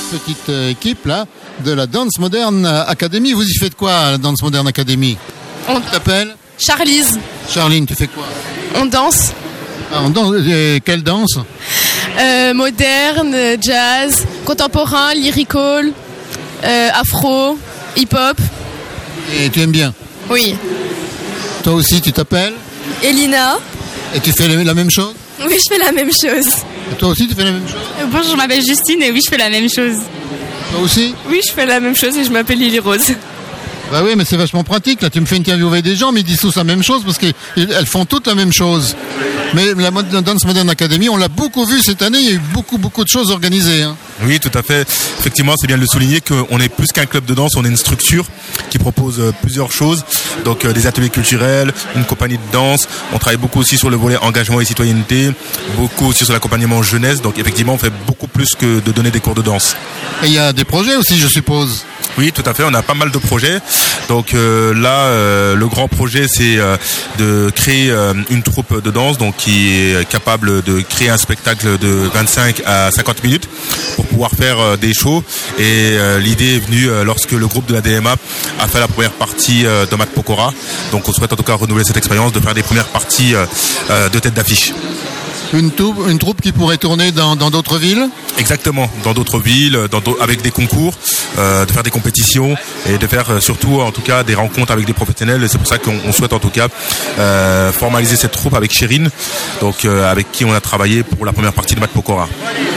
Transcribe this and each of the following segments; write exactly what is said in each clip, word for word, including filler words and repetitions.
petite équipe là de la Dance Modern Academy. Vous y faites quoi à la Dance Modern Academy? On t'appelle Charlize. Charline, tu fais quoi? On danse. Ah, on danse. Et quelle danse? euh, Moderne, jazz, contemporain, lyrical, euh, afro, hip-hop. Et tu aimes bien? Oui. Toi aussi, tu t'appelles? Elina. Et tu fais la même chose? Oui, je fais la même chose. Et toi aussi, tu fais la même chose? Bonjour, je m'appelle Justine et oui, je fais la même chose. Toi aussi? Oui, je fais la même chose et je m'appelle Lily Rose. Bah oui, mais c'est vachement pratique. Là, tu me fais interviewer des gens, mais ils disent tous la même chose parce qu'elles font toutes la même chose. Mais la Dance Modern Academy, on l'a beaucoup vu cette année. Il y a eu beaucoup, beaucoup de choses organisées. Hein. Oui, tout à fait. Effectivement, c'est bien de le souligner qu'on est plus qu'un club de danse. On est une structure qui propose plusieurs choses. Donc, euh, des ateliers culturels, une compagnie de danse. On travaille beaucoup aussi sur le volet engagement et citoyenneté. Beaucoup aussi sur l'accompagnement jeunesse. Donc, effectivement, on fait beaucoup plus que de donner des cours de danse. Et il y a des projets aussi, je suppose. Oui, tout à fait. On a pas mal de projets. Donc euh, là, euh, le grand projet, c'est euh, de créer euh, une troupe de danse, donc qui est capable de créer un spectacle de vingt-cinq à cinquante minutes pour pouvoir faire euh, des shows. Et euh, l'idée est venue euh, lorsque le groupe de la D M A a fait la première partie euh, de Mat Pokora. Donc on souhaite en tout cas renouveler cette expérience de faire des premières parties euh, euh, de tête d'affiche. Une troupe, une troupe qui pourrait tourner dans, dans d'autres villes? Exactement, dans d'autres villes, dans d'autres, avec des concours, euh, de faire des compétitions et de faire euh, surtout, en tout cas, des rencontres avec des professionnels. Et c'est pour ça qu'on on souhaite, en tout cas, euh, formaliser cette troupe avec Chérine, donc euh, avec qui on a travaillé pour la première partie de Mat Pokora.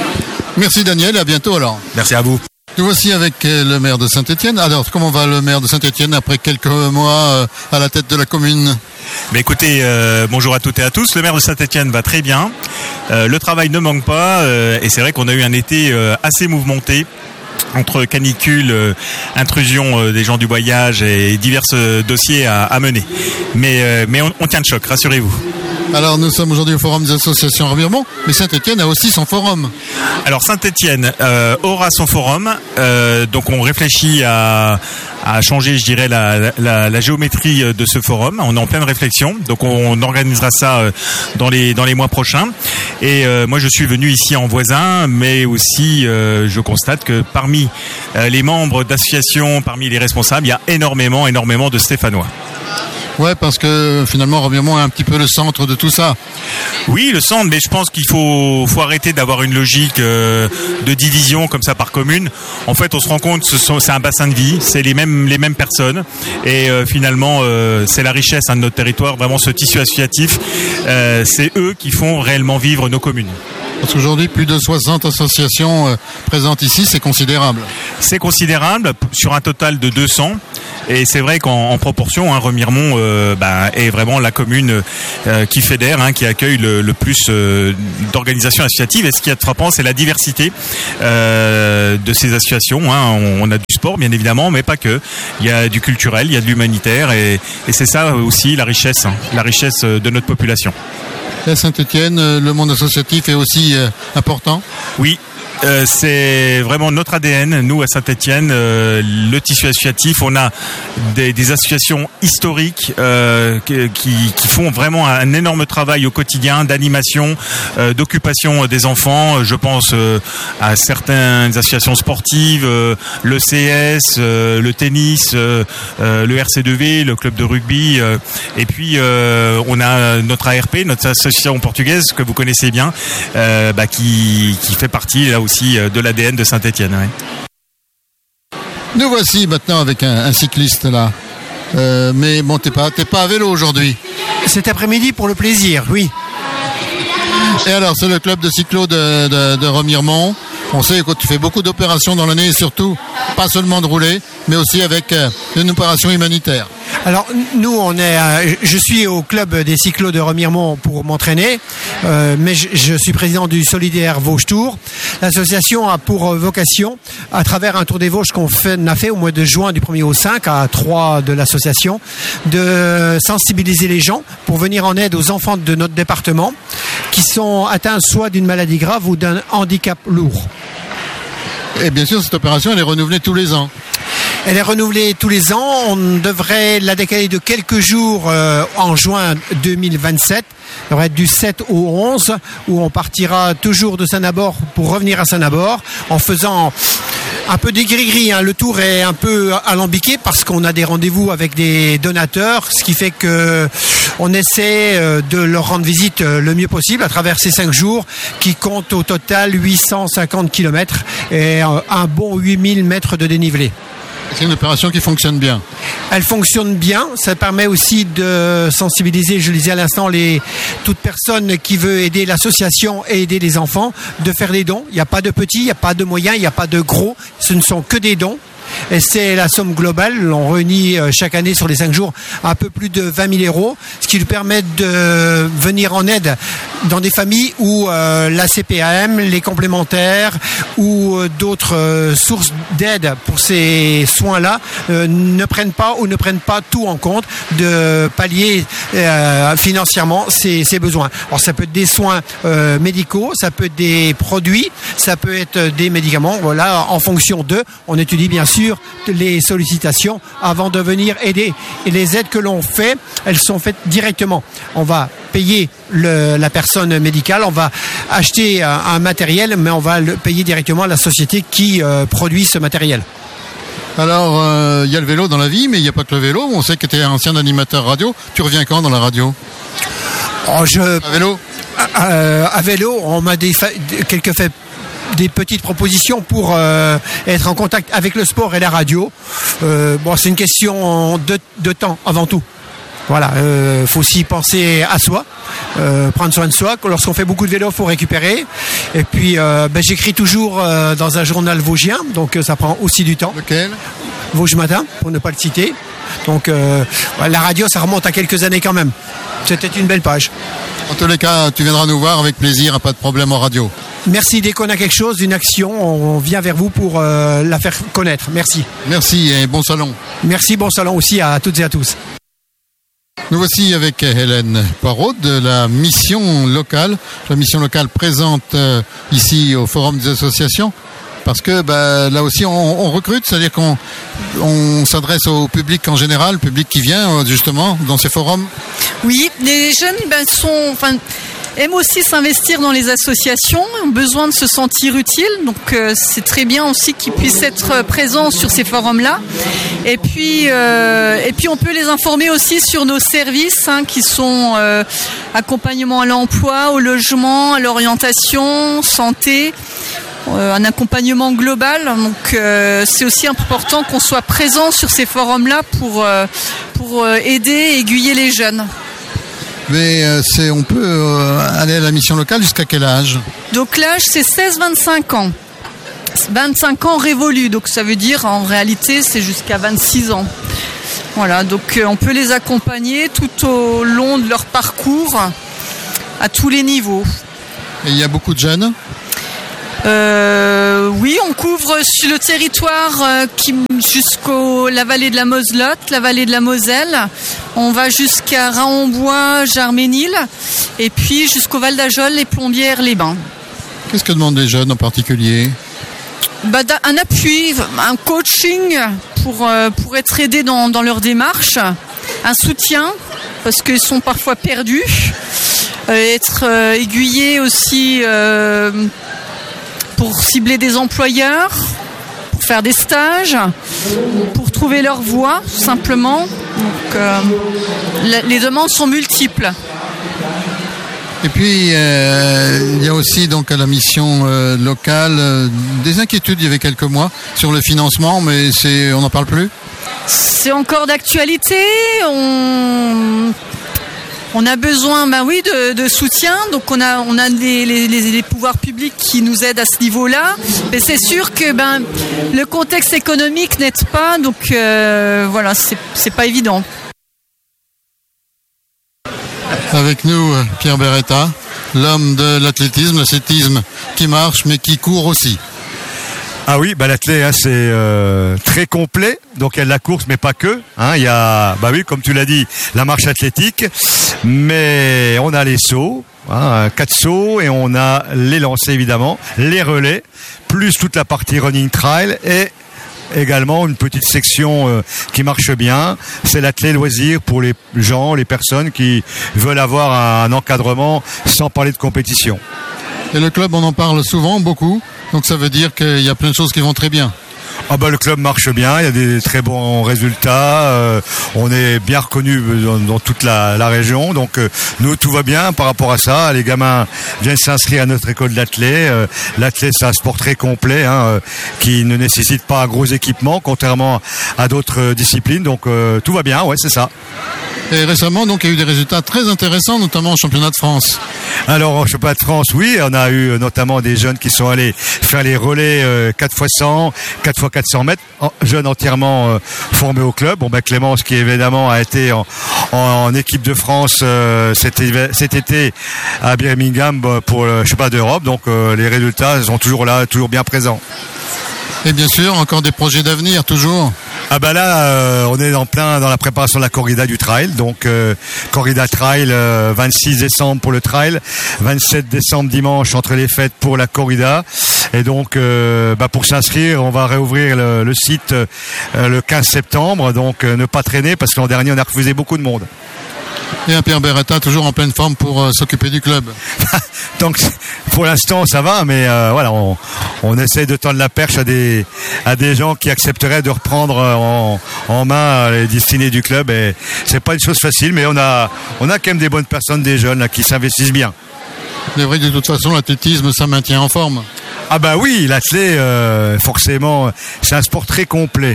Merci Daniel, et à bientôt alors. Merci à vous. Nous voici avec le maire de Saint-Étienne. Alors, comment va le maire de Saint-Étienne après quelques mois à la tête de la commune? Mais écoutez, euh, bonjour à toutes et à tous. Le maire de Saint-Étienne va très bien. Euh, le travail ne manque pas euh, et c'est vrai qu'on a eu un été euh, assez mouvementé. Entre canicule, euh, intrusion euh, des gens du voyage et divers euh, dossiers à, à mener. Mais, euh, mais on, on tient le choc, rassurez-vous. Alors nous sommes aujourd'hui au forum des associations Remiremont, mais Saint-Étienne a aussi son forum. Alors Saint-Étienne euh, aura son forum, euh, donc on réfléchit à, à changer, je dirais, la, la, la géométrie de ce forum. On est en pleine réflexion, donc on organisera ça dans les, dans les mois prochains. Et euh, moi je suis venu ici en voisin, mais aussi euh, je constate que parmi euh, les membres d'associations, parmi les responsables, il y a énormément, énormément de Stéphanois. Ouais, parce que finalement, Remiremont est un petit peu le centre de tout ça. Oui, le centre, mais je pense qu'il faut, faut arrêter d'avoir une logique euh, de division comme ça par commune. En fait, on se rend compte que ce sont, c'est un bassin de vie, c'est les mêmes, les mêmes personnes, et euh, finalement, euh, c'est la richesse hein, de notre territoire, vraiment ce tissu associatif. Euh, c'est eux qui font réellement vivre nos communes. Parce qu'aujourd'hui, plus de soixante associations euh, présentes ici, c'est considérable. C'est considérable sur un total de deux cents. Et c'est vrai qu'en en proportion, hein, Remiremont euh, bah, est vraiment la commune euh, qui fédère, hein, qui accueille le, le plus euh, d'organisations associatives. Et ce qui est frappant, c'est la diversité euh, de ces associations. Hein. On, on a du sport, bien évidemment, mais pas que. Il y a du culturel, il y a de l'humanitaire, et, et c'est ça aussi la richesse, hein, la richesse de notre population. Et à Saint-Étienne, le monde associatif est aussi euh, important? Oui. Euh, c'est vraiment notre A D N, nous à Saint-Étienne, euh, le tissu associatif. On a des, des associations historiques euh, qui, qui font vraiment un énorme travail au quotidien d'animation, euh, d'occupation des enfants. Je pense euh, à certaines associations sportives, euh, le C S, euh, le tennis, euh, euh, le R C deux V, le club de rugby. Euh, et puis euh, on a notre A R P, notre association portugaise que vous connaissez bien, euh, bah, qui, qui fait partie là aussi de l'A D N de Saint-Étienne. Oui. Nous voici maintenant avec un, un cycliste là. Euh, mais bon, t'es pas, t'es pas à vélo aujourd'hui. Cet après-midi pour le plaisir, oui. Et alors, c'est le club de cyclo de, de, de Remiremont. On sait que tu fais beaucoup d'opérations dans l'année et surtout, pas seulement de rouler, mais aussi avec euh, une opération humanitaire. Alors nous, on est, euh, je suis au club des cyclos de Remiremont pour m'entraîner, euh, mais je, je suis président du Solidaire Vosges Tour. L'association a pour vocation, à travers un tour des Vosges qu'on fait, on a fait au mois de juin du premier au cinq à trois de l'association, de sensibiliser les gens pour venir en aide aux enfants de notre département qui sont atteints soit d'une maladie grave ou d'un handicap lourd. Et bien sûr, cette opération, elle est renouvelée tous les ans. Elle est renouvelée tous les ans. On devrait la décaler de quelques jours euh, en juin deux mille vingt-sept. Ça devrait être du sept au onze, où on partira toujours de Saint-Nabord pour revenir à Saint-Nabord en faisant un peu des gris-gris, hein. Le tour est un peu alambiqué parce qu'on a des rendez-vous avec des donateurs, ce qui fait que on essaie de leur rendre visite le mieux possible à travers ces cinq jours qui comptent au total huit cent cinquante kilomètres et un bon huit mille mètres de dénivelé. C'est une opération qui fonctionne bien. Elle fonctionne bien. Ça permet aussi de sensibiliser, je le disais à l'instant, les, toute personne qui veut aider l'association et aider les enfants, de faire des dons. Il n'y a pas de petits, il n'y a pas de moyens, il n'y a pas de gros. Ce ne sont que des dons. Et c'est la somme globale. On réunit chaque année sur les cinq jours un peu plus de vingt mille euros, ce qui nous permet de venir en aide dans des familles où euh, la C P A M, les complémentaires ou euh, d'autres euh, sources d'aide pour ces soins-là euh, ne prennent pas ou ne prennent pas tout en compte, de pallier euh, financièrement ces, ces besoins. Alors ça peut être des soins euh, médicaux, ça peut être des produits, ça peut être des médicaments. Voilà, en fonction d'eux, on étudie bien sûr les sollicitations avant de venir aider. Et les aides que l'on fait, elles sont faites directement. On va payer le, la personne médicale, on va acheter un, un matériel, mais on va le payer directement à la société qui euh, produit ce matériel. Alors, il euh, y a le vélo dans la vie, mais il n'y a pas que le vélo. On sait que tu es ancien animateur radio. Tu reviens quand dans la radio? Oh, je... À vélo à, à vélo, on m'a des fa... quelques fait des petites propositions pour euh, être en contact avec le sport et la radio. Euh, bon, c'est une question de, de temps avant tout. Voilà, euh, faut aussi penser à soi, euh, prendre soin de soi. Lorsqu'on fait beaucoup de vélo, faut récupérer. Et puis, euh, ben, j'écris toujours euh, dans un journal vosgien, donc euh, ça prend aussi du temps. Lequel? Vosges Matin, pour ne pas le citer. Donc, euh, la radio, ça remonte à quelques années quand même. C'était une belle page. En tous les cas, tu viendras nous voir avec plaisir, pas de problème en radio. Merci, dès qu'on a quelque chose, une action, on vient vers vous pour euh, la faire connaître. Merci. Merci et bon salon. Merci, bon salon aussi à toutes et à tous. Nous voici avec Hélène Poirot de la mission locale. La mission locale présente euh, ici au Forum des associations. Parce que bah, là aussi on, on recrute, c'est-à-dire qu'on on s'adresse au public en général, le public qui vient justement dans ces forums. Oui, les jeunes ben, sont, enfin, aiment aussi s'investir dans les associations, ont besoin de se sentir utiles, donc euh, c'est très bien aussi qu'ils puissent être présents sur ces forums-là. Et puis, euh, et puis on peut les informer aussi sur nos services hein, qui sont euh, accompagnement à l'emploi, au logement, à l'orientation, santé. Euh, un accompagnement global, donc euh, c'est aussi important qu'on soit présent sur ces forums-là pour, euh, pour euh, aider et aiguiller les jeunes. Mais euh, c'est, on peut euh, aller à la mission locale jusqu'à quel âge? Donc l'âge c'est seize vingt-cinq ans. vingt-cinq ans révolus, donc ça veut dire en réalité c'est jusqu'à vingt-six ans. Voilà, donc euh, on peut les accompagner tout au long de leur parcours, à tous les niveaux. Et il y a beaucoup de jeunes? Euh, oui, on couvre sur le territoire euh, qui jusqu'au la vallée de la Moselotte, la vallée de la Moselle. On va jusqu'à Raon-Bois, Jarménil, et puis jusqu'au Val d'Ajol, les Plombières, les Bains. Qu'est-ce que demandent les jeunes en particulier? Bah, un appui, un coaching pour euh, pour être aidés dans dans leur démarche, un soutien parce qu'ils sont parfois perdus, euh, être euh, aiguillés aussi. Euh, pour cibler des employeurs, pour faire des stages, pour trouver leur voie, tout simplement. Donc, euh, les demandes sont multiples. Et puis, euh, il y a aussi donc à la mission euh, locale euh, des inquiétudes il y avait quelques mois sur le financement, mais c'est, on n'en parle plus? C'est encore d'actualité. On... On a besoin, ben oui, de, de soutien. Donc on a, on a les, les, les pouvoirs publics qui nous aident à ce niveau-là. Mais c'est sûr que ben le contexte économique n'aide pas. Donc euh, voilà, c'est, c'est pas évident. Avec nous, Pierre Beretta, l'homme de l'athlétisme, l'athlétisme qui marche mais qui court aussi. Ah oui, bah l'athlète, hein, c'est euh, très complet. Donc il y a de la course, mais pas que. Hein, il y a, bah oui, comme tu l'as dit, la marche athlétique, mais on a les sauts, hein, quatre sauts, et on a les lancers évidemment, les relais, plus toute la partie running trail et également une petite section euh, qui marche bien. C'est l'athlète loisir pour les gens, les personnes qui veulent avoir un encadrement sans parler de compétition. Et le club, on en parle souvent, beaucoup. Donc ça veut dire qu'il y a plein de choses qui vont très bien. Ah bah le club marche bien, il y a des très bons résultats, euh, on est bien reconnu dans, dans toute la, la région, donc euh, nous tout va bien par rapport à ça. Les gamins viennent s'inscrire à notre école d'athlé. Euh, l'athlé c'est un sport très complet, hein, euh, qui ne nécessite pas un gros équipement, contrairement à d'autres euh, disciplines, donc euh, tout va bien, ouais c'est ça. Et récemment, donc, il y a eu des résultats très intéressants, notamment au championnat de France. Alors, au championnat de France, oui, on a eu notamment des jeunes qui sont allés faire les relais euh, quatre fois cent, quatre fois quatre cents mètres, en, jeunes entièrement euh, formés au club. Bon, ben Clémence, qui évidemment a été en, en, en équipe de France euh, cet, cet été à Birmingham pour le championnat d'Europe. Donc, euh, les résultats sont toujours là, toujours bien présents. Et bien sûr, encore des projets d'avenir, toujours. Ah bah là, euh, on est en plein dans la préparation de la corrida du trail. Donc euh, corrida trail, euh, vingt-six décembre pour le trail, vingt-sept décembre dimanche entre les fêtes pour la corrida. Et donc euh, bah pour s'inscrire, on va réouvrir le, le site euh, le quinze septembre. Donc euh, ne pas traîner parce que l'an dernier on a refusé beaucoup de monde. Et un Pierre Beretta toujours en pleine forme pour euh, s'occuper du club. Donc pour l'instant ça va, mais euh, voilà, on, on essaie de tendre la perche à des à des gens qui accepteraient de reprendre en, en main les destinées du club. Et c'est pas une chose facile, mais on a on a quand même des bonnes personnes, des jeunes là, qui s'investissent bien. C'est vrai que de toute façon l'athlétisme ça maintient en forme. Ah bah oui, l'athlé, euh, forcément, c'est un sport très complet.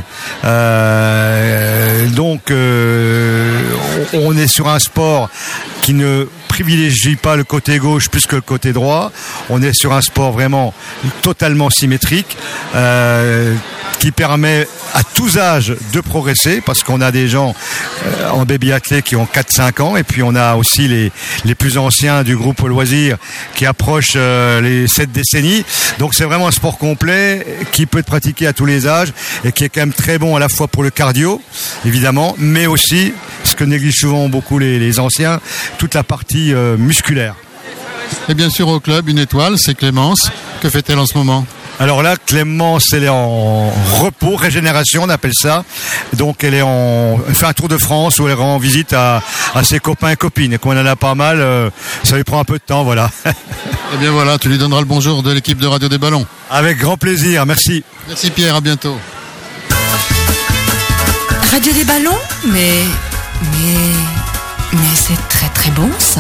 Euh, donc, euh, on est sur un sport qui ne privilégie pas le côté gauche plus que le côté droit. On est sur un sport vraiment totalement symétrique, euh, qui permet à tous âges de progresser, parce qu'on a des gens euh, en baby athlète qui ont quatre cinq ans, et puis on a aussi les, les plus anciens du groupe au loisir qui approchent euh, les sept décennies. Donc c'est vraiment un sport complet qui peut être pratiqué à tous les âges et qui est quand même très bon à la fois pour le cardio, évidemment, mais aussi, ce que négligent souvent beaucoup les, les anciens, toute la partie euh, musculaire. Et bien sûr au club, une étoile, c'est Clémence. Que fait-elle en ce moment ? Alors là, Clémence, elle est en repos, régénération, on appelle ça. Donc elle est en, elle fait un tour de France où elle rend visite à, à ses copains et copines. Et comme on en a pas mal, euh, ça lui prend un peu de temps, voilà. Eh bien voilà, tu lui donneras le bonjour de l'équipe de Radio des Ballons. Avec grand plaisir, merci. Merci Pierre, à bientôt. Radio des Ballons, mais, mais, mais c'est très très bon ça.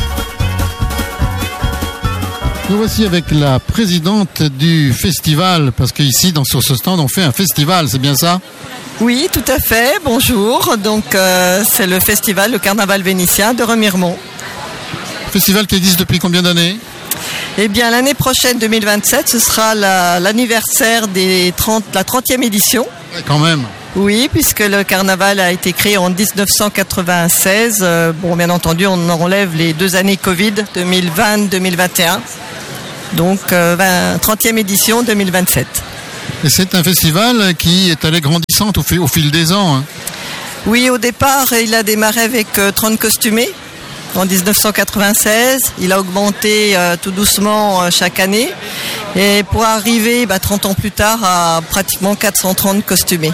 Nous voici avec la présidente du festival, parce qu'ici, dans, sur ce stand, on fait un festival, c'est bien ça ? Oui, tout à fait, bonjour. Donc, euh, c'est le festival, le carnaval vénitien de Remiremont. Festival qui existe depuis combien d'années ? Eh bien, l'année prochaine, deux mille vingt-sept, ce sera la, l'anniversaire de la trentième édition. Ouais, quand même. Oui, puisque le carnaval a été créé en dix-neuf cent quatre-vingt-seize. Euh, bon, bien entendu, on enlève les deux années Covid, deux mille vingt deux mille vingt et un. Donc, euh, vingt, trentième édition deux mille vingt-sept. Et c'est un festival qui est allé grandissant au fil, au fil des ans. Hein. Oui, au départ, il a démarré avec euh, trente costumés en dix-neuf cent quatre-vingt-seize. Il a augmenté euh, tout doucement euh, chaque année. Et pour arriver bah, trente ans plus tard à pratiquement quatre cent trente costumés.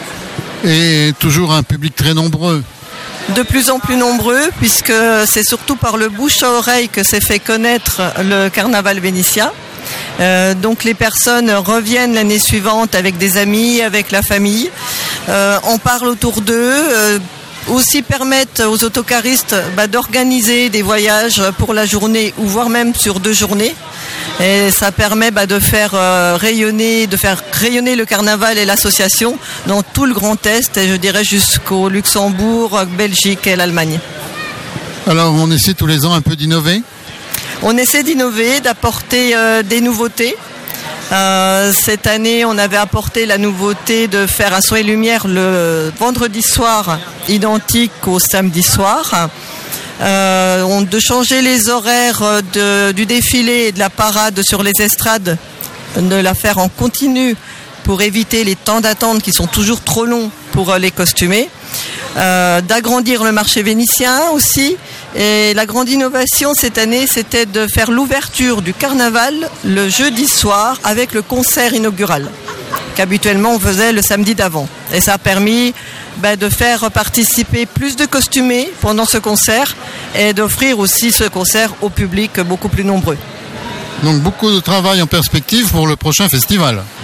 Et toujours un public très nombreux. De plus en plus nombreux, puisque c'est surtout par le bouche à oreille que s'est fait connaître le carnaval vénitien. Euh, donc les personnes reviennent l'année suivante avec des amis, avec la famille. Euh, on parle autour d'eux. Euh, aussi permettent aux autocaristes bah, d'organiser des voyages pour la journée ou voire même sur deux journées. Et ça permet bah, de faire euh, rayonner, de faire rayonner le carnaval et l'association dans tout le Grand Est, et je dirais jusqu'au Luxembourg, Belgique et l'Allemagne. Alors on essaie tous les ans un peu d'innover ? On essaie d'innover, d'apporter euh, des nouveautés. Euh, cette année, on avait apporté la nouveauté de faire un son et lumière le vendredi soir, identique au samedi soir. Euh, on, de changer les horaires de, du défilé et de la parade sur les estrades, de la faire en continu pour éviter les temps d'attente qui sont toujours trop longs pour les costumés. Euh, d'agrandir le marché vénitien aussi. Et la grande innovation cette année, c'était de faire l'ouverture du carnaval le jeudi soir avec le concert inaugural qu'habituellement on faisait le samedi d'avant. Et ça a permis ben, de faire participer plus de costumés pendant ce concert et d'offrir aussi ce concert au public beaucoup plus nombreux. Donc beaucoup de travail en perspective pour le prochain festival.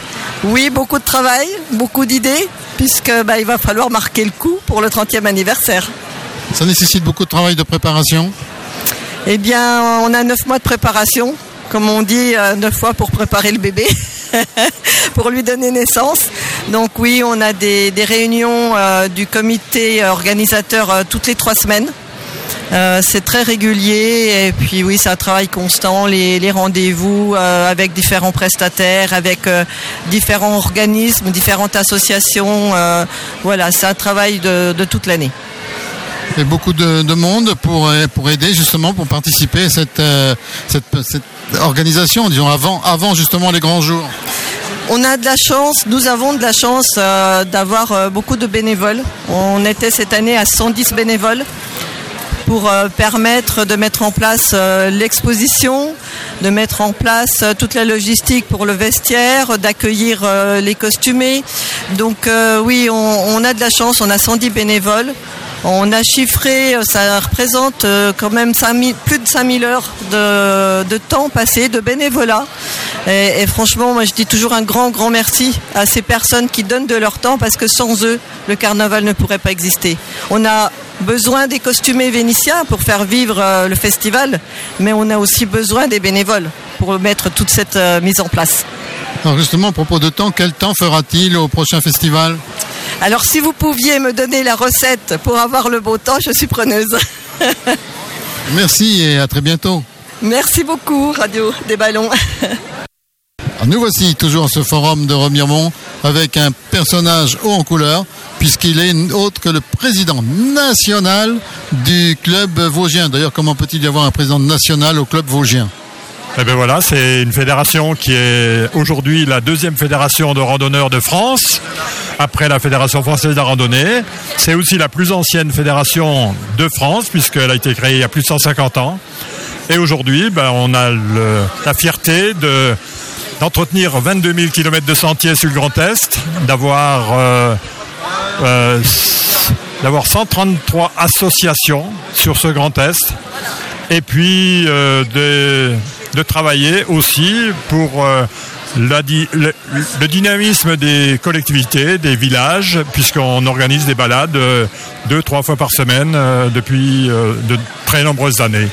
Oui, beaucoup de travail, beaucoup d'idées, puisque bah, il va falloir marquer le coup pour le trentième anniversaire. Ça nécessite beaucoup de travail de préparation? Eh bien, on a neuf mois de préparation, comme on dit, euh, neuf mois pour préparer le bébé, pour lui donner naissance. Donc oui, on a des, des réunions euh, du comité organisateur euh, toutes les trois semaines. Euh, c'est très régulier et puis oui, c'est un travail constant, les, les rendez-vous euh, avec différents prestataires, avec euh, différents organismes, différentes associations. Euh, voilà, c'est un travail de, de toute l'année. Et beaucoup de, de monde pour, pour aider justement, pour participer à cette, euh, cette, cette organisation, disons, avant, avant justement les grands jours. On a de la chance, nous avons de la chance euh, d'avoir euh, beaucoup de bénévoles. On était cette année à cent dix bénévoles pour euh, permettre de mettre en place euh, l'exposition, de mettre en place euh, toute la logistique pour le vestiaire, d'accueillir euh, les costumés. Donc euh, oui, on, on a de la chance, on a cent dix bénévoles. On a chiffré, ça représente quand même cinq mille, plus de cinq mille heures de, de temps passé, de bénévolat. Et, et franchement, moi je dis toujours un grand, grand merci à ces personnes qui donnent de leur temps parce que sans eux, le carnaval ne pourrait pas exister. On a besoin des costumés vénitiens pour faire vivre le festival, mais on a aussi besoin des bénévoles pour mettre toute cette mise en place. Alors justement, à propos de temps, quel temps fera-t-il au prochain festival ? Alors si vous pouviez me donner la recette pour avoir le beau temps, je suis preneuse. Merci et à très bientôt. Merci beaucoup, Radio des Ballons. Alors nous voici toujours à ce forum de Remiremont avec un personnage haut en couleur, puisqu'il est autre que le président national du club vosgien. D'ailleurs, comment peut-il y avoir un président national au club vosgien ? Eh bien voilà, c'est une fédération qui est aujourd'hui la deuxième fédération de randonneurs de France, après la Fédération française de la randonnée. C'est aussi la plus ancienne fédération de France, puisqu'elle a été créée il y a plus de cent cinquante ans. Et aujourd'hui, ben, on a le, la fierté de, d'entretenir vingt-deux mille kilomètres de sentiers sur le Grand Est, d'avoir, euh, euh, d'avoir cent trente-trois associations sur ce Grand Est, et puis euh, de... de travailler aussi pour euh, la, le, le dynamisme des collectivités, des villages, puisqu'on organise des balades euh, deux, trois fois par semaine euh, depuis euh, de très nombreuses années.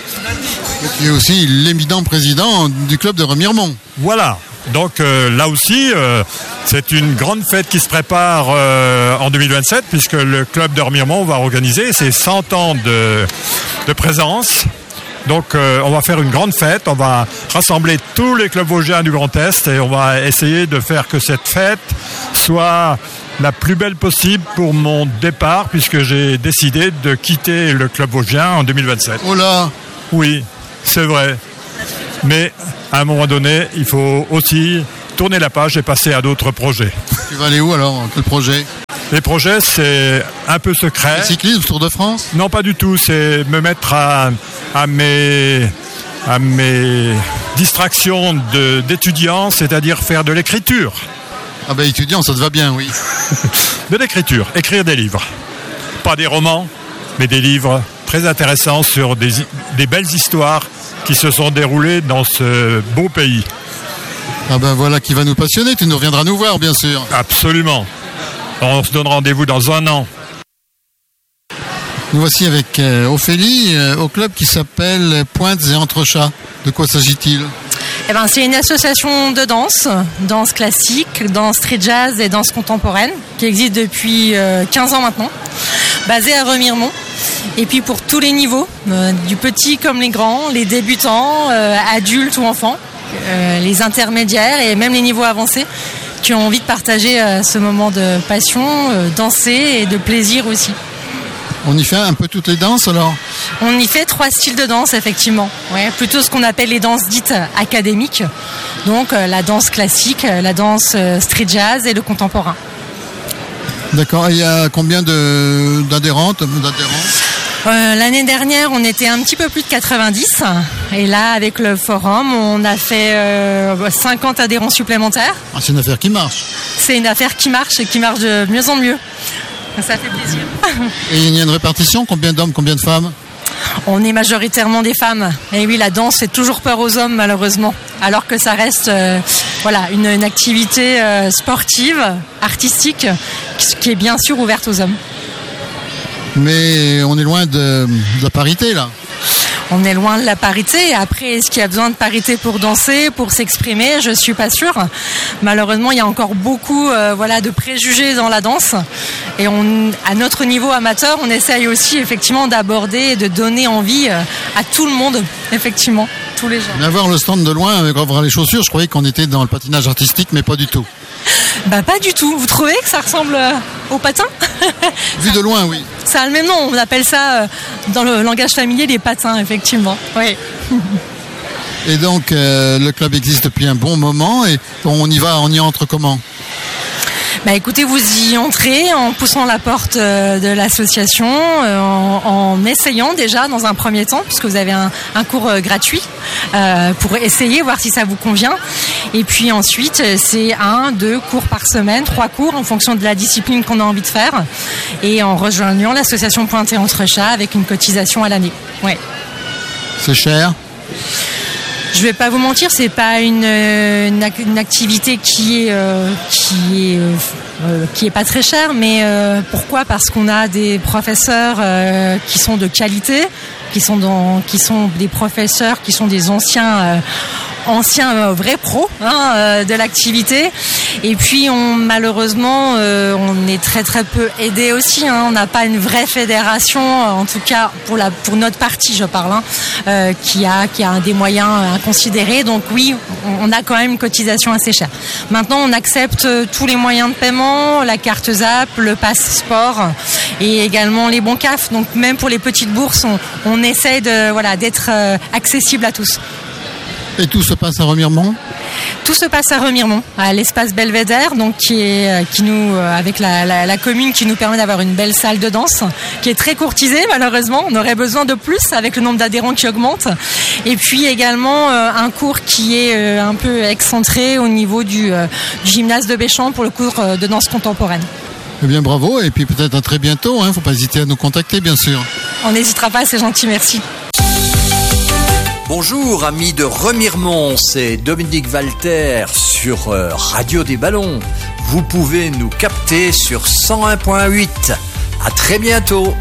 Et aussi l'éminent président du club de Remiremont. Voilà. Donc euh, là aussi, euh, c'est une grande fête qui se prépare euh, en deux mille vingt-sept, puisque le club de Remiremont va organiser ses cent ans de, de présence. Donc euh, on va faire une grande fête, on va rassembler tous les clubs vosgiens du Grand Est et on va essayer de faire que cette fête soit la plus belle possible pour mon départ, puisque j'ai décidé de quitter le club vosgien en deux mille vingt-sept. Oh là ! Oui, c'est vrai. Mais à un moment donné, il faut aussi tourner la page et passer à d'autres projets. Tu vas aller où alors ? Quel projet ? Les projets, c'est un peu secret. Le cyclisme, Tour de France ? Non, pas du tout. C'est me mettre à, à, mes, à mes distractions de, d'étudiants, c'est-à-dire faire de l'écriture. Ah ben étudiant, ça te va bien, oui. De l'écriture, écrire des livres. Pas des romans, mais des livres très intéressants sur des, des belles histoires qui se sont déroulées dans ce beau pays. Ah ben voilà qui va nous passionner. Tu nous reviendras nous voir, bien sûr. Absolument. On se donne rendez-vous dans un an. Nous voici avec euh, Ophélie, euh, au club qui s'appelle Pointes et Entrechats. De quoi s'agit-il ? Eh ben, c'est une association de danse, danse classique, danse street jazz et danse contemporaine, qui existe depuis euh, quinze ans maintenant, basée à Remiremont. Et puis pour tous les niveaux, euh, du petit comme les grands, les débutants, euh, adultes ou enfants, euh, les intermédiaires et même les niveaux avancés, qui ont envie de partager euh, ce moment de passion, euh, danser et de plaisir aussi. On y fait un peu toutes les danses alors ? On y fait trois styles de danse effectivement, ouais, plutôt ce qu'on appelle les danses dites académiques, donc euh, la danse classique, la danse euh, street jazz et le contemporain. D'accord, et il y a combien de, d'adhérentes, d'adhérents ? Euh, l'année dernière, on était un petit peu plus de quatre-vingt-dix. Et là, avec le forum, on a fait euh, cinquante adhérents supplémentaires. Ah, c'est une affaire qui marche. C'est une affaire qui marche et qui marche de mieux en mieux. Ça fait plaisir. Et il y a une répartition ? Combien d'hommes, combien de femmes ? On est majoritairement des femmes. Et oui, la danse fait toujours peur aux hommes, malheureusement. Alors que ça reste euh, voilà, une, une activité euh, sportive, artistique, qui, qui est bien sûr ouverte aux hommes. Mais on est loin de, de la parité là. On est loin de la parité. Après, est-ce qu'il y a besoin de parité pour danser, pour s'exprimer? Je suis pas sûre. Malheureusement, il y a encore beaucoup, euh, voilà, de préjugés dans la danse. Et on, à notre niveau amateur, on essaye aussi effectivement d'aborder et de donner envie euh, à tout le monde, effectivement, tous les gens. Mais voir le stand de loin avec voir les chaussures, je croyais qu'on était dans le patinage artistique, mais pas du tout. Bah pas du tout. Vous trouvez que ça ressemble euh, au patin? Vu de loin, oui. Ça a le même nom. On appelle ça euh, dans le langage familier les patins, effectivement. Oui. Et donc euh, le club existe depuis un bon moment et on y va, on y entre comment? Bah écoutez, vous y entrez en poussant la porte euh, de l'association, euh, en, en essayant déjà dans un premier temps, puisque vous avez un, un cours euh, gratuit euh, pour essayer, voir si ça vous convient. Et puis ensuite, c'est un, deux cours par semaine, trois cours en fonction de la discipline qu'on a envie de faire, et en rejoignant l'association Pointé-Entrechats avec une cotisation à l'année. Ouais. C'est cher? Je vais pas vous mentir, c'est pas une, une, une activité qui est euh, qui est euh, qui est pas très chère, mais euh, pourquoi? Parce qu'on a des professeurs euh, qui sont de qualité, qui sont dans qui sont des professeurs qui sont des anciens euh, anciens euh, vrais pros hein, euh, de l'activité. Et puis on malheureusement euh, on est très très peu aidé aussi. Hein. On n'a pas une vraie fédération, en tout cas pour la pour notre partie je parle, hein, euh, qui a qui a des moyens inconsidérés. Donc oui, on, on a quand même une cotisation assez chère. Maintenant on accepte tous les moyens de paiement, la carte Zap, le pass sport et également les bons C A F. Donc même pour les petites bourses, on, on essaie de voilà d'être euh, accessible à tous. Et tout se passe à Remiremont? Tout se passe à Remiremont, à l'espace Belvédère, donc qui est qui nous avec la, la, la commune qui nous permet d'avoir une belle salle de danse, qui est très courtisée malheureusement. On aurait besoin de plus avec le nombre d'adhérents qui augmente. Et puis également euh, un cours qui est euh, un peu excentré au niveau du, euh, du gymnase de Béchamp pour le cours euh, de danse contemporaine. Eh bien bravo, et puis peut-être à très bientôt. Hein. Faut pas hésiter à nous contacter, bien sûr. On n'hésitera pas, c'est gentil, merci. Bonjour amis de Remiremont, c'est Dominique Walter sur euh, Radio des Ballons. Vous pouvez nous capter sur cent un point huit. À très bientôt.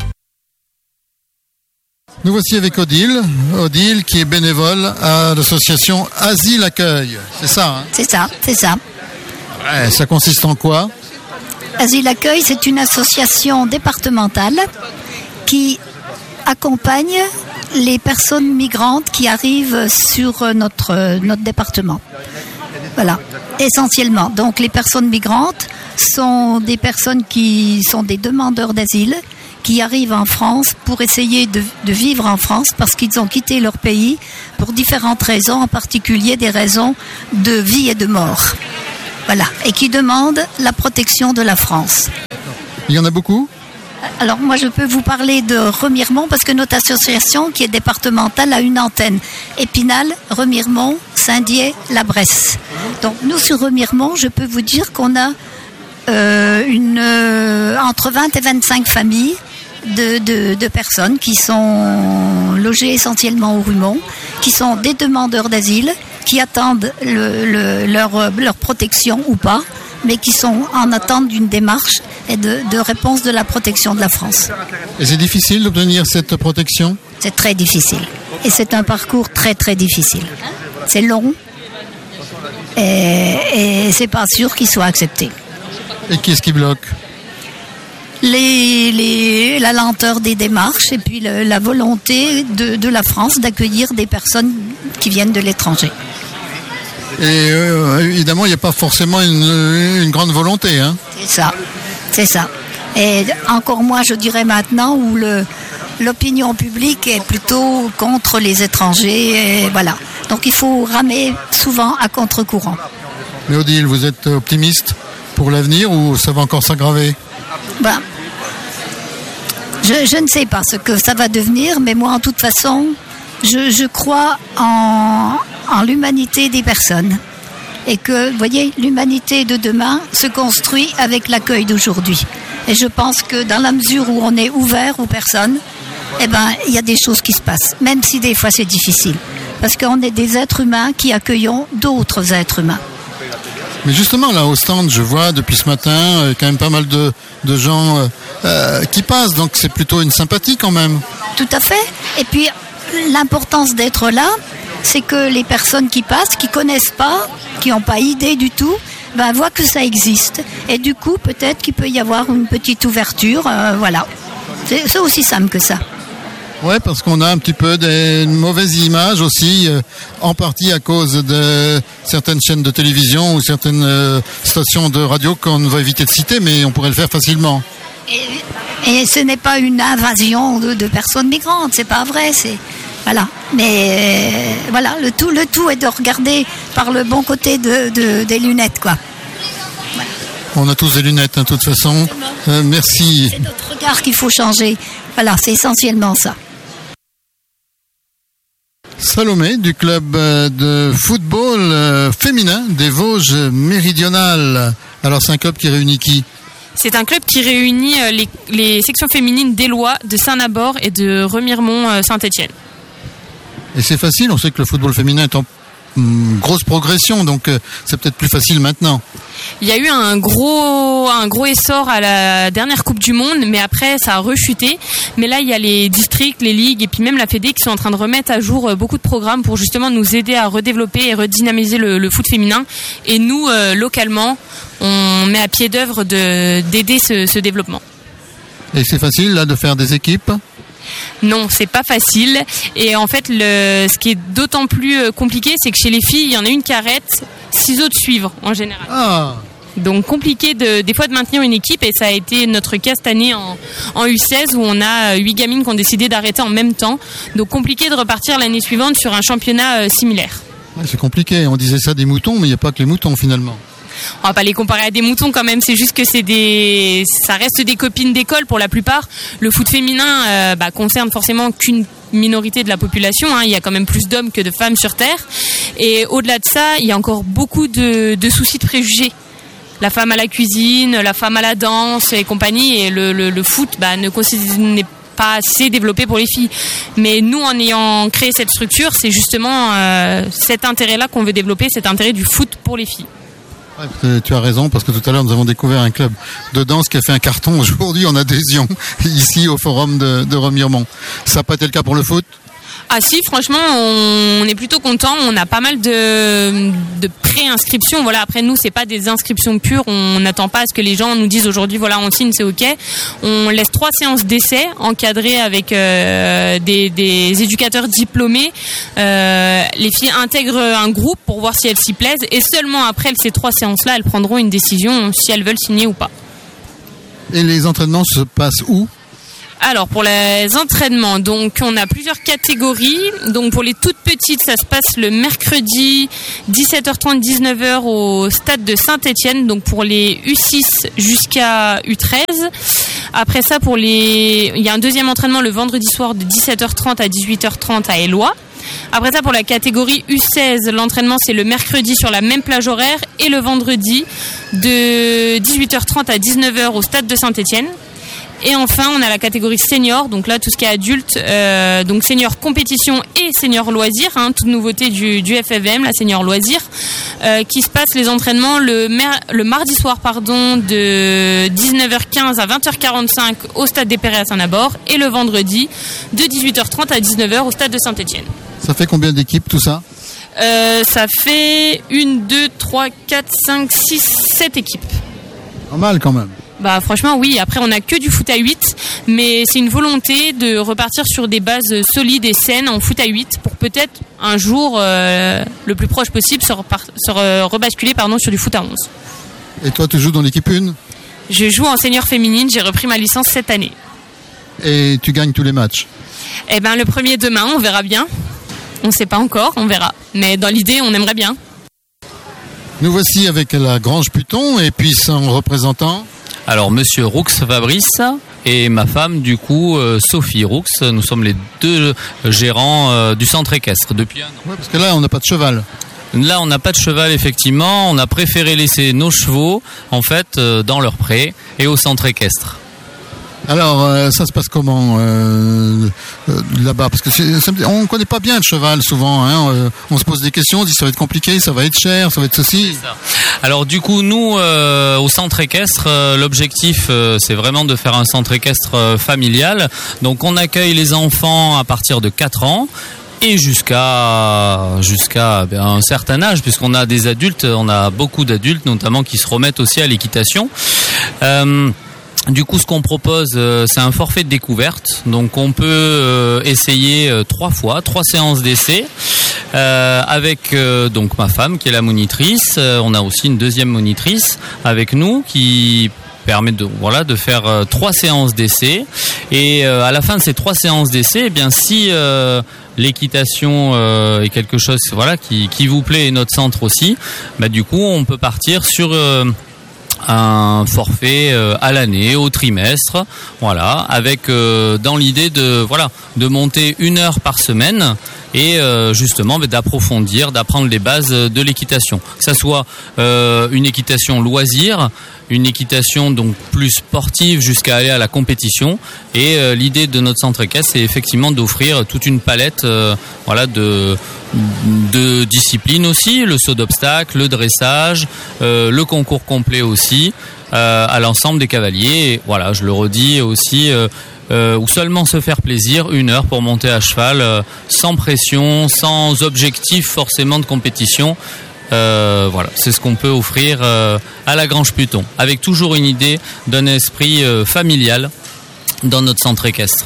Nous voici avec Odile, Odile qui est bénévole à l'association Asile Accueil. C'est ça, hein? C'est ça, c'est ça. Ouais, ça consiste en quoi? Asile Accueil, c'est une association départementale qui accompagne les personnes migrantes qui arrivent sur notre, notre département. Voilà, essentiellement. Donc les personnes migrantes sont des personnes qui sont des demandeurs d'asile, qui arrivent en France pour essayer de, de vivre en France parce qu'ils ont quitté leur pays pour différentes raisons, en particulier des raisons de vie et de mort. Voilà, et qui demandent la protection de la France. Il y en a beaucoup ? Alors moi je peux vous parler de Remiremont parce que notre association qui est départementale a une antenne. Épinal, Remiremont, Saint-Dié, La Bresse. Donc nous sur Remiremont, je peux vous dire qu'on a euh, une, euh, entre vingt et vingt-cinq familles de, de, de personnes qui sont logées essentiellement au Rumont, qui sont des demandeurs d'asile, qui attendent le, le, leur, leur protection ou pas, mais qui sont en attente d'une démarche et de, de réponse de la protection de la France. Et c'est difficile d'obtenir cette protection ? C'est très difficile. Et c'est un parcours très très difficile. C'est long et, et c'est pas sûr qu'il soit accepté. Et qu'est-ce qui bloque ? Les, les, la lenteur des démarches et puis le, la volonté de, de la France d'accueillir des personnes qui viennent de l'étranger. Et euh, évidemment, il n'y a pas forcément une, une grande volonté. Hein. C'est ça, c'est ça. Et encore moins, je dirais maintenant, où le, l'opinion publique est plutôt contre les étrangers. Et voilà. Donc il faut ramer souvent à contre-courant. Mais Odile, vous êtes optimiste pour l'avenir ou ça va encore s'aggraver ? Ben, je, je ne sais pas ce que ça va devenir, mais moi, en toute façon, je, je crois en... en l'humanité des personnes et que, vous voyez, l'humanité de demain se construit avec l'accueil d'aujourd'hui. Et je pense que dans la mesure où on est ouvert aux personnes, eh ben, il y a des choses qui se passent, même si des fois c'est difficile. Parce qu'on est des êtres humains qui accueillons d'autres êtres humains. Mais justement, là, au stand, je vois depuis ce matin euh, quand même pas mal de, de gens euh, euh, qui passent, donc c'est plutôt une sympathie quand même. Tout à fait. Et puis, l'importance d'être là, c'est que les personnes qui passent, qui connaissent pas, qui n'ont pas idée du tout, ben, voient que ça existe. Et du coup, peut-être qu'il peut y avoir une petite ouverture, euh, voilà. C'est, c'est aussi simple que ça. Ouais, parce qu'on a un petit peu des mauvaises images aussi, euh, en partie à cause de certaines chaînes de télévision ou certaines euh, stations de radio qu'on va éviter de citer, mais on pourrait le faire facilement. Et, et ce n'est pas une invasion de, de personnes migrantes, c'est pas vrai, c'est voilà. Mais euh, voilà, le tout, le tout est de regarder par le bon côté de, de des lunettes, quoi. Voilà. On a tous des lunettes, hein, de toute façon. Euh, merci. C'est notre regard qu'il faut changer. Voilà, c'est essentiellement ça. Salomé du club de football féminin des Vosges méridionales. Alors c'est un club qui réunit qui ? C'est un club qui réunit les, les sections féminines d'Éloie, de Saint-Nabord et de Remiremont-Saint-Étienne. Et c'est facile, on sait que le football féminin est en hum, grosse progression, donc euh, c'est peut-être plus facile maintenant. Il y a eu un gros, un gros essor à la dernière Coupe du Monde, mais après ça a rechuté. Mais là, il y a les districts, les ligues et puis même la Fédé qui sont en train de remettre à jour beaucoup de programmes pour justement nous aider à redévelopper et redynamiser le, le foot féminin. Et nous, euh, localement, on met à pied d'œuvre de, d'aider ce, ce développement. Et c'est facile là de faire des équipes ? Non, c'est pas facile. Et en fait, le, ce qui est d'autant plus compliqué, c'est que chez les filles, il y en a une qui arrête, six autres suivent en général. Ah. Donc compliqué de, des fois de maintenir une équipe, et ça a été notre cas cette année en, en U seize où on a huit gamines qui ont décidé d'arrêter en même temps. Donc compliqué de repartir l'année suivante sur un championnat euh, similaire. Ouais, c'est compliqué, on disait ça des moutons, mais il n'y a pas que les moutons finalement. On va pas les comparer à des moutons quand même, c'est juste que c'est des, ça reste des copines d'école pour la plupart. Le foot féminin euh, bah, concerne forcément qu'une minorité de la population, hein. Il y a quand même plus d'hommes que de femmes sur Terre. Et au-delà de ça, il y a encore beaucoup de, de soucis de préjugés. La femme à la cuisine, la femme à la danse et compagnie, et le, le, le foot bah, ne n'est pas assez développé pour les filles. Mais nous, en ayant créé cette structure, c'est justement euh, cet intérêt-là qu'on veut développer, cet intérêt du foot pour les filles. Ouais, tu as raison, parce que tout à l'heure nous avons découvert un club de danse qui a fait un carton aujourd'hui en adhésion ici au forum de, de Remiremont. Ça n'a pas été le cas pour le foot ? Ah si, franchement, on est plutôt content. On a pas mal de, de pré-inscriptions. Voilà, après nous, c'est pas des inscriptions pures. On n'attend pas à ce que les gens nous disent aujourd'hui, voilà, on signe, c'est ok. On laisse trois séances d'essai encadrées avec euh, des, des éducateurs diplômés. Euh, les filles intègrent un groupe pour voir si elles s'y plaisent, et seulement après ces trois séances-là, elles prendront une décision si elles veulent signer ou pas. Et les entraînements se passent où ? Alors pour les entraînements, donc on a plusieurs catégories. Donc pour les toutes petites, ça se passe le mercredi dix-sept heures trente dix-neuf heures au stade de Saint-Étienne. Donc pour les U six jusqu'à U treize. Après ça, pour les, il y a un deuxième entraînement le vendredi soir de dix-sept heures trente à dix-huit heures trente à Éloie. Après ça, pour la catégorie U seize, l'entraînement c'est le mercredi sur la même plage horaire et le vendredi de dix-huit heures trente à dix-neuf heures au stade de Saint-Étienne. Et enfin, on a la catégorie senior, donc là tout ce qui est adulte, euh, donc senior compétition et senior loisir, hein, toute nouveauté du, du F F V M, la senior loisir, euh, qui se passe les entraînements le, mer- le mardi soir pardon, de dix-neuf heures quinze à vingt heures quarante-cinq au stade des Perrets à Saint-Nabord, et le vendredi de dix-huit heures trente à dix-neuf heures au stade de Saint-Étienne. Ça fait combien d'équipes tout ça ? euh, Ça fait une, deux, trois, quatre, cinq, six, sept équipes. Pas mal quand même. Bah franchement oui, après on n'a que du foot à huit, mais c'est une volonté de repartir sur des bases solides et saines en foot à huit pour peut-être un jour, euh, le plus proche possible, se, repart- se re- rebasculer pardon, sur du foot à onze. Et toi tu joues dans l'équipe un ? Je joue en senior féminine, j'ai repris ma licence cette année. Et tu gagnes tous les matchs ? Eh ben le premier demain, on verra bien. On ne sait pas encore, on verra. Mais dans l'idée, on aimerait bien. Nous voici avec la Grange Puton et puis son représentant. Alors, monsieur Roux Fabrice et ma femme, du coup, euh, Sophie Roux. Nous sommes les deux gérants euh, du centre équestre depuis un an. Ouais, parce que là, on n'a pas de cheval. Là, on n'a pas de cheval, effectivement. On a préféré laisser nos chevaux, en fait, euh, dans leur pré et au centre équestre. Alors, euh, ça se passe comment euh, euh, là-bas? Parce que c'est, c'est, on ne connaît pas bien le cheval souvent. Hein, euh, on se pose des questions, on dit ça va être compliqué, ça va être cher, ça va être ceci. C'est ça. Alors du coup, nous, euh, au centre équestre, euh, l'objectif, euh, c'est vraiment de faire un centre équestre euh, familial. Donc on accueille les enfants à partir de quatre ans. Et jusqu'à jusqu'à ben, un certain âge, puisqu'on a des adultes, on a beaucoup d'adultes notamment qui se remettent aussi à l'équitation. Euh, Du coup, ce qu'on propose, euh, c'est un forfait de découverte. Donc, on peut euh, essayer euh, trois fois, trois séances d'essai, euh, avec euh, donc ma femme qui est la monitrice. Euh, on a aussi une deuxième monitrice avec nous qui permet de voilà de faire euh, trois séances d'essai. Et euh, à la fin de ces trois séances d'essai, eh bien si euh, l'équitation euh, est quelque chose voilà qui qui vous plaît et notre centre aussi, bah du coup, on peut partir sur euh, un forfait euh, à l'année, au trimestre, voilà, avec euh, dans l'idée de voilà de monter une heure par semaine et euh, justement bah, d'approfondir, d'apprendre les bases de l'équitation, que ça soit euh, une équitation loisir, une équitation donc plus sportive jusqu'à aller à la compétition. Et euh, l'idée de notre centre équestre, c'est effectivement d'offrir toute une palette euh, voilà de de disciplines aussi, le saut d'obstacle, le dressage, euh, le concours complet aussi, euh, à l'ensemble des cavaliers. Et voilà, je le redis aussi, euh, euh, ou seulement se faire plaisir, une heure pour monter à cheval, euh, sans pression, sans objectif forcément de compétition. Euh, voilà, c'est ce qu'on peut offrir euh, à la Grange Pluton, avec toujours une idée d'un esprit euh, familial dans notre centre équestre.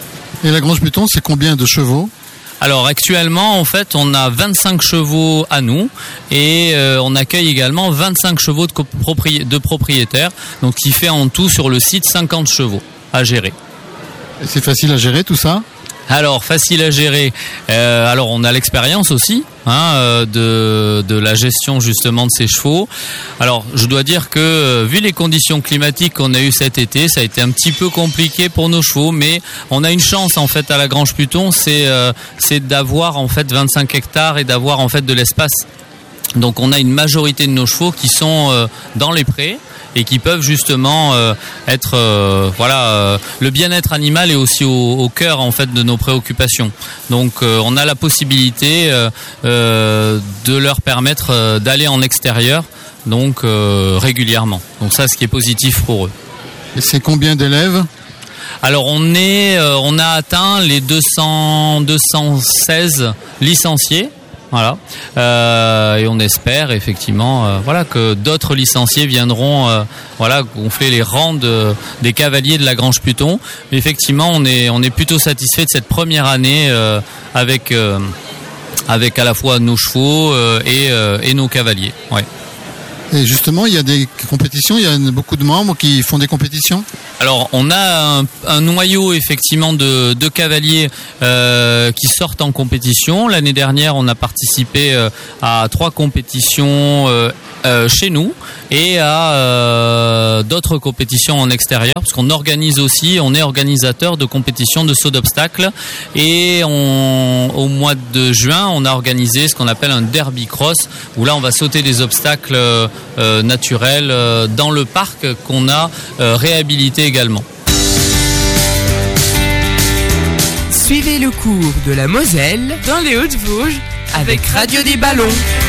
Et la Grange Pluton, c'est combien de chevaux ? Alors actuellement, en fait, on a vingt-cinq chevaux à nous et euh, on accueille également vingt-cinq chevaux de, copropri- de propriétaires, donc qui fait en tout sur le site cinquante chevaux à gérer. Et c'est facile à gérer tout ça ? Alors facile à gérer. Euh, alors on a l'expérience aussi hein, euh, de de la gestion justement de ces chevaux. Alors je dois dire que euh, vu les conditions climatiques qu'on a eues cet été, ça a été un petit peu compliqué pour nos chevaux, mais on a une chance en fait à la Grange Pluton, c'est euh, c'est d'avoir en fait vingt-cinq hectares et d'avoir en fait de l'espace. Donc on a une majorité de nos chevaux qui sont euh, dans les prés et qui peuvent justement euh, être euh, voilà euh, le bien-être animal est aussi au, au cœur en fait de nos préoccupations. Donc euh, on a la possibilité euh, euh, de leur permettre euh, d'aller en extérieur donc euh, régulièrement. Donc ça, ce qui est positif pour eux. Et c'est combien d'élèves ? Alors on est euh, on a atteint les deux cents, deux cent seize licenciés. Voilà, euh, et on espère effectivement, euh, voilà, que d'autres licenciés viendront, euh, voilà, gonfler les rangs de, des cavaliers de la Grange Pluton. Mais effectivement, on est, on est plutôt satisfait de cette première année euh, avec, euh, avec à la fois nos chevaux euh, et, euh, et nos cavaliers. Ouais. Et justement, il y a des compétitions, il y a beaucoup de membres qui font des compétitions ? Alors, on a un, un noyau effectivement de, de cavaliers euh, qui sortent en compétition. L'année dernière, on a participé euh, à trois compétitions euh, euh, chez nous et à euh, d'autres compétitions en extérieur, parce qu'on organise aussi, on est organisateur de compétitions de saut d'obstacle. Et on, au mois de juin, on a organisé ce qu'on appelle un derby cross, où là, on va sauter des obstacles euh, euh, naturels euh, dans le parc qu'on a euh, réhabilité également. Suivez le cours de la Moselle dans les Hautes-Vosges avec Radio des Ballons.